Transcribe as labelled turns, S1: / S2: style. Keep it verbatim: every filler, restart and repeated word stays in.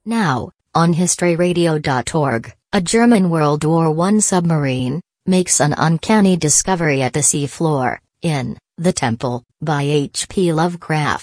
S1: Now, on history radio dot org, a German World War One submarine makes an uncanny discovery at the seafloor, in The Temple, by H P Lovecraft.